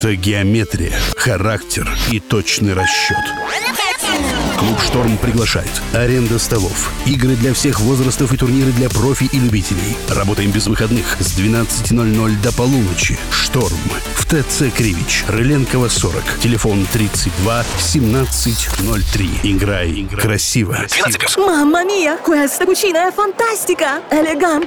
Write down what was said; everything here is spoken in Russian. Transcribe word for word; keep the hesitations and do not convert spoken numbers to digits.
Это геометрия, характер и точный расчет. Клуб «Шторм» приглашает. Аренда столов, игры для всех возрастов и турниры для профи и любителей. Работаем без выходных с двенадцати ноль-ноль до полуночи. «Шторм» в ТЦ Кривич, Рыленкова, сорок. Телефон тридцать два семнадцать ноль три. Играй красиво. Mamma mia, questa cucina è fantastica! Elegante,